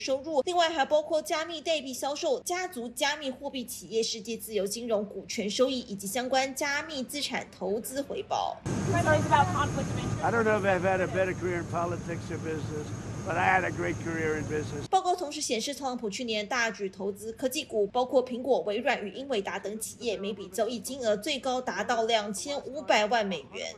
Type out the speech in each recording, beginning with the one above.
收入，另外还包括加密代币销售、家族加密货币企业、世界自由金融股权收益以及相关加密资产投资回报。 I don't know if I've had a better career in politics or business, but I had a great career in business. 报告同时显示，特朗普去年大举投资科技股，包括苹果、微软与英伟达等企业，每笔交易金额最高达到2500万美元。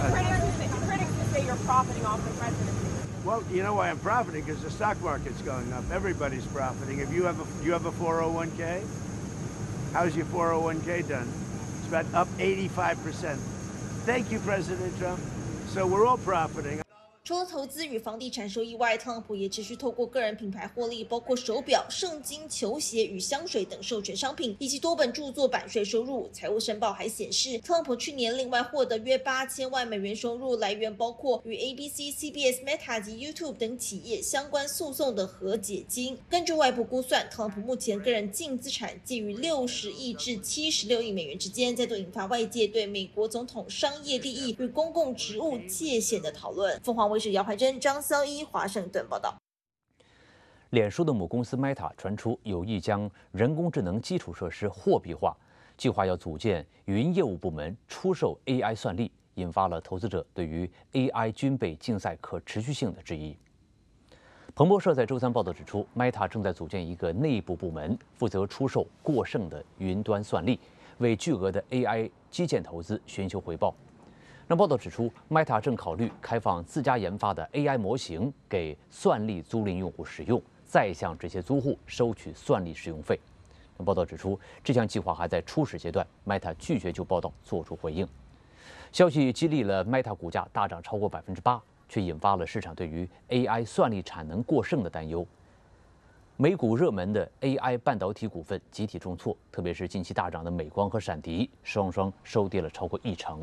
Well, you know why I'm profiting? Because the stock market's going up. Everybody's profiting. If you have a 401k, how's your 401k done? It's about up 85%. Thank you, President Trump. So we're all profiting. 除了投资与房地产收益外，特朗普也持续透过个人品牌获利，包括手表、圣经、球鞋与香水等授权商品，以及多本著作版税收入。财务申报还显示，特朗普去年另外获得约8000万美元收入，来源包括与 ABC、CBS、Meta 及 YouTube 等企业相关诉讼的和解金。根据外部估算，特朗普目前个人净资产介于60亿至76亿美元之间，再度引发外界对美国总统商业利益与公共职务界限的讨论。凤凰卫视姚怀珍、张潇一华盛顿报道。 脸书的母公司 Meta 传出有意将人工智能基础设施货币化，计划要组建云业务部门出售 AI 算力，引发了投资者对于 AI 军备竞赛可持续性的质疑。彭博社在周三报道指出 ，Meta 正在组建一个内部部门，负责出售过剩的云端算力，为巨额的 AI 基建投资寻求回报。那报道指出 ，Meta 正考虑开放自家研发的 AI 模型给算力租赁用户使用，再向这些租户收取算力使用费。那报道指出，这项计划还在初始阶段 ，Meta 拒绝就报道做出回应。消息激励了 Meta 股价大涨超过8%，却引发了市场对于 AI 算力产能过剩的担忧。美股热门的 AI 半导体股份集体重挫，特别是近期大涨的美光和闪迪，双双收跌了超过1%。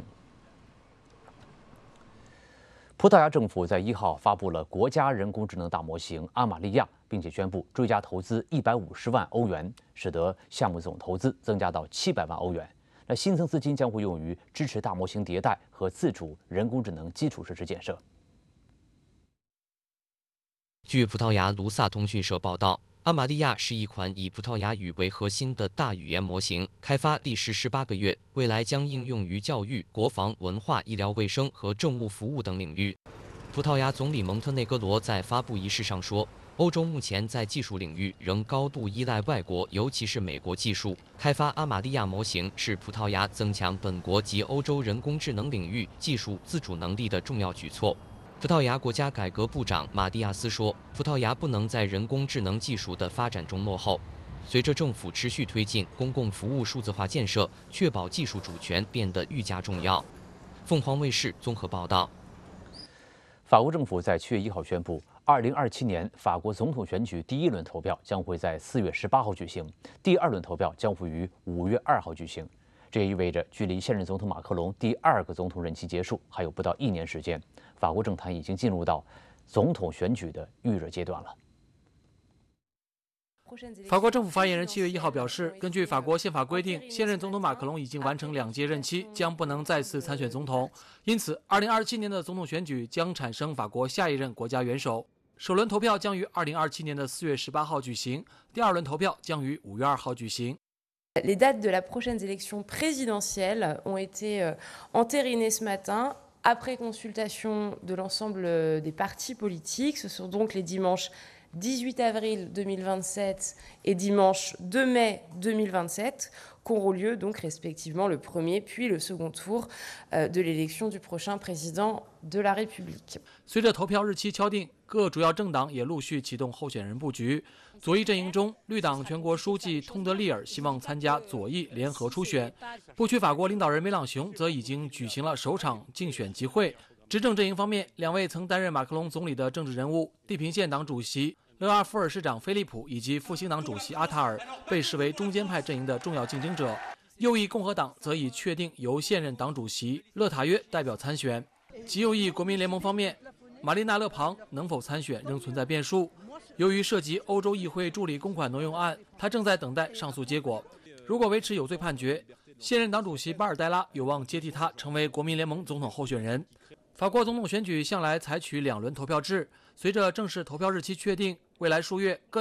葡萄牙政府在1号发布了国家人工智能大模型阿玛利亚，并且宣布追加投资150万欧元，使得项目总投资增加到700万欧元。那新增资金将会用于支持大模型迭代和自主人工智能基础设施建设。 据葡萄牙卢萨通讯社报道，阿玛利亚是一款以葡萄牙语为核心的大语言模型，开发历时18个月，未来将应用于教育、国防、文化、医疗卫生和政务服务等领域。葡萄牙总理蒙特内哥罗在发布仪式上说，欧洲目前在技术领域仍高度依赖外国，尤其是美国技术。开发阿玛利亚模型是葡萄牙增强本国及欧洲人工智能领域技术自主能力的重要举措。葡萄牙国家改革部长马蒂亚斯说，葡萄牙不能在人工智能技术的发展中落后。随着政府持续推进公共服务数字化建设，确保技术主权变得愈加重要。凤凰卫视综合报道。 法国政府在7月1号宣布，2027年法国总统选举第1轮投票将会在4月18号举行，第2轮投票将会于5月2号举行。这也意味着，距离现任总统马克龙第2个总统任期结束还有不到1年时间，法国政坛已经进入到总统选举的预热阶段了。 法国政府发言人7月1号表示，根据法国宪法规定，现任总统马克龙已经完成2届任期，将不能再次参选总统，因此2027年的总统选举将产生法国下一任国家元首。首轮投票将于2027年的4月18号举行，第2轮投票将于5月2号举行。 Les dates de la prochaine élection présidentielle ont été entérinées ce matin après consultation de l'ensemble des partis politiques. Ce sont donc les dimanches 18 avril 2027 et dimanche 2 mai 2027 qu'auront lieu donc respectivement le premier puis le second tour de l'élection du prochain président de la République. 随着投票日期敲定，各主要政党也陆续启动候选人布局。左翼阵营中，绿党全国书记通德利尔希望参加左翼联合初选，不屈法国领导人梅朗雄则已经举行了首场竞选集会。执政阵营方面，2位曾担任马克龙总理的政治人物，地平线党主席勒阿弗尔市长菲利普以及复兴党主席阿塔尔被视为中间派阵营的重要竞争者。右翼共和党则已确定由现任党主席勒塔约代表参选。极右翼国民联盟方面，玛丽娜·勒庞能否参选仍存在变数。由于涉及欧洲议会助理公款挪用案，他正在等待上诉结果。如果维持有罪判决，现任党主席巴尔代拉有望接替他成为国民联盟总统候选人。法国总统选举向来采取2轮投票制，随着正式投票日期确定， 未来数月，各